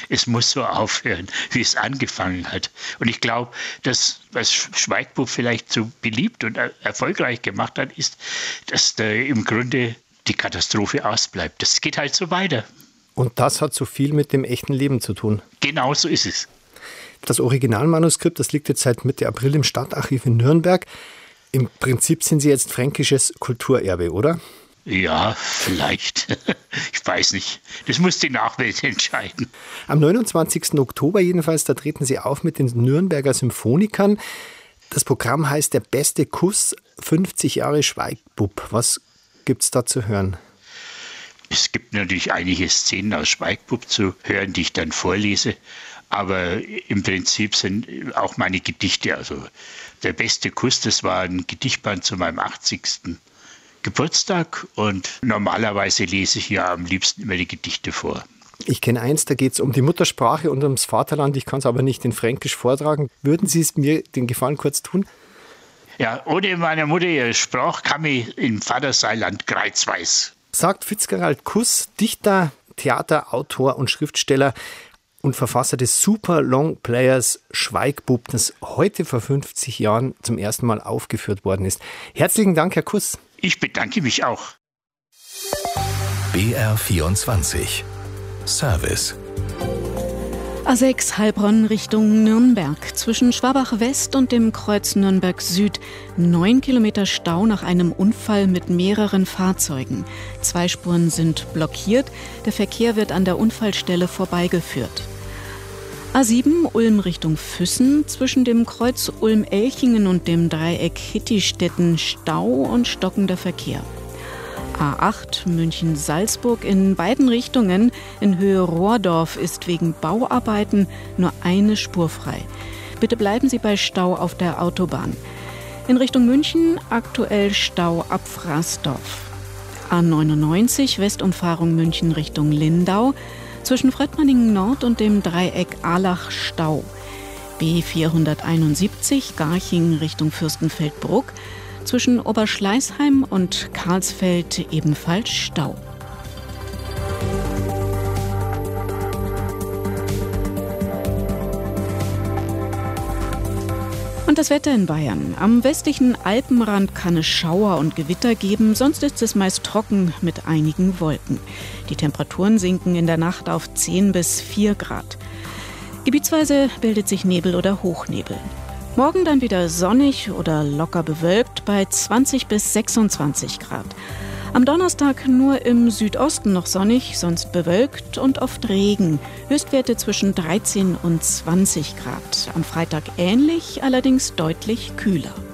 Es muss so aufhören, wie es angefangen hat. Und ich glaube, das, was Schweigbub vielleicht so beliebt und erfolgreich gemacht hat, ist, dass da im Grunde die Katastrophe ausbleibt. Das geht halt so weiter. Und das hat so viel mit dem echten Leben zu tun. Genau so ist es. Das Originalmanuskript, das liegt jetzt seit Mitte April im Stadtarchiv in Nürnberg. Im Prinzip sind Sie jetzt fränkisches Kulturerbe, oder? Ja, vielleicht. Ich weiß nicht. Das muss die Nachwelt entscheiden. Am 29. Oktober jedenfalls, da treten Sie auf mit den Nürnberger Symphonikern. Das Programm heißt Der beste Kuss, 50 Jahre Schweigbub. Was gibt's da zu hören? Es gibt natürlich einige Szenen aus Schweigbub zu hören, die ich dann vorlese. Aber im Prinzip sind auch meine Gedichte, also Der beste Kuss, das war ein Gedichtband zu meinem 80. Geburtstag und normalerweise lese ich ja am liebsten immer die Gedichte vor. Ich kenne eins, da geht es um die Muttersprache und ums Vaterland. Ich kann es aber nicht in Fränkisch vortragen. Würden Sie es mir den Gefallen kurz tun? Ja, ohne meine Mutter ihre Sprache kann ich im Vaterseiland kreuzweis. Sagt Fitzgerald Kuss, Dichter, Theaterautor und Schriftsteller und Verfasser des Super Long Players Schweigbub, das heute vor 50 Jahren zum ersten Mal aufgeführt worden ist. Herzlichen Dank, Herr Kuss. Ich bedanke mich auch. BR24 Service A6 Heilbronn Richtung Nürnberg. Zwischen Schwabach West und dem Kreuz Nürnberg Süd 9 Kilometer Stau nach einem Unfall mit mehreren Fahrzeugen. 2 Spuren sind blockiert. Der Verkehr wird an der Unfallstelle vorbeigeführt. A7 Ulm Richtung Füssen. Zwischen dem Kreuz Ulm-Elchingen und dem Dreieck Hittistetten Stau und stockender Verkehr. A8 München-Salzburg in beiden Richtungen in Höhe Rohrdorf ist wegen Bauarbeiten nur eine Spur frei. Bitte bleiben Sie bei Stau auf der Autobahn. In Richtung München aktuell Stau ab Fraßdorf. A99 Westumfahrung München Richtung Lindau. Zwischen Fröttmanningen Nord und dem Dreieck Ahlach Stau. B471 Garching Richtung Fürstenfeldbruck. Zwischen Oberschleißheim und Karlsfeld ebenfalls Stau. Und das Wetter in Bayern. Am westlichen Alpenrand kann es Schauer und Gewitter geben, sonst ist es meist trocken mit einigen Wolken. Die Temperaturen sinken in der Nacht auf 10 bis 4 Grad. Gebietsweise bildet sich Nebel oder Hochnebel. Morgen dann wieder sonnig oder locker bewölkt bei 20 bis 26 Grad. Am Donnerstag nur im Südosten noch sonnig, sonst bewölkt und oft Regen. Höchstwerte zwischen 13 und 20 Grad. Am Freitag ähnlich, allerdings deutlich kühler.